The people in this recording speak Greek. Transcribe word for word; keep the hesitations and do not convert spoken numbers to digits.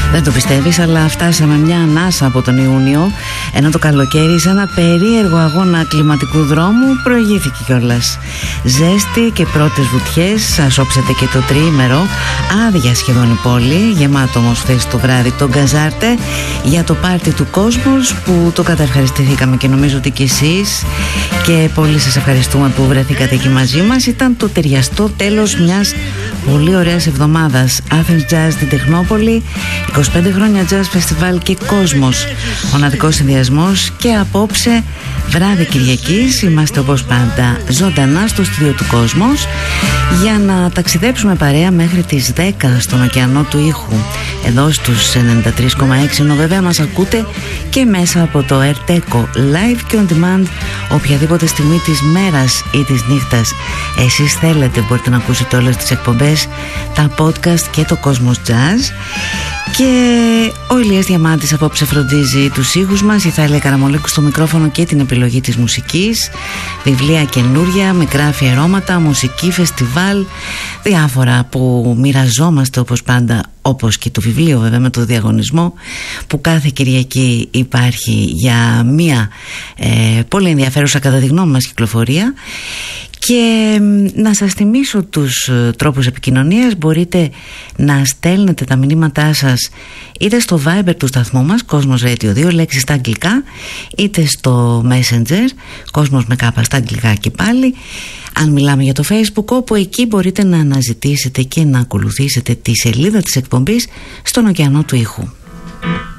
Δεν το πιστεύεις, αλλά φτάσαμε μια ανάσα από τον Ιούνιο, ενώ το καλοκαίρι σε ένα περίεργο αγώνα κλιματικού δρόμου προηγήθηκε κιόλας. Ζέστη και πρώτες βουτιές, σας όψετε και το τριήμερο, άδεια σχεδόν η πόλη, γεμάτο όμως χθες το βράδυ τον Γκαζάρτε για το πάρτι του Κόσμος που το καταευχαριστηθήκαμε και νομίζω ότι κι εσείς, και πολύ σας ευχαριστούμε που βρεθήκατε εκεί μαζί μας. Ήταν το ταιριαστό τέλος μιας πολύ ωραίας εβδομάδας. Athens Jazz στην Τεχνόπολη, είκοσι πέντε χρόνια Jazz Festival και Κόσμος, μοναδικός συνδυασμός. Και απόψε βράδυ Κυριακής είμαστε όπως πάντα ζωντανά στο στούντιο του Κόσμος για να ταξιδέψουμε παρέα μέχρι τις δέκα στον ωκεανό του ήχου, εδώ στους ενενήντα τρία κόμμα έξι, ενώ βέβαια μας ακούτε και μέσα από το Erteco live και on demand οποιαδήποτε στιγμή της μέρας ή της νύχτας εσείς θέλετε. Μπορείτε να ακούσετε όλες τις εκπομπές, τα podcast και το Κόσμος Jazz. Και ο Ηλίας Διαμάντης απόψε φροντίζει τους ήχους μας, η Θάλια Καραμολέκου στο μικρόφωνο και την επιλογή της μουσικής. Βιβλία καινούρια, μικρά αφιερώματα, μουσική, φεστιβάλ, διάφορα που μοιραζόμαστε όπως πάντα, όπως και το βιβλίο βέβαια με το διαγωνισμό που κάθε Κυριακή υπάρχει για μία ε, πολύ ενδιαφέρουσα κατά τη γνώμη μας κυκλοφορία. Και να σας θυμίσω τους τρόπους επικοινωνίας. Μπορείτε να στέλνετε τα μηνύματά σας είτε στο Viber του σταθμού μας, Κόσμος Radio δύο, λέξεις στα αγγλικά, είτε στο Messenger, Κόσμος με κάπα στα αγγλικά και πάλι. Αν μιλάμε για το Facebook, όπου εκεί μπορείτε να αναζητήσετε και να ακολουθήσετε τη σελίδα της εκπομπής στον ωκεανό του ήχου.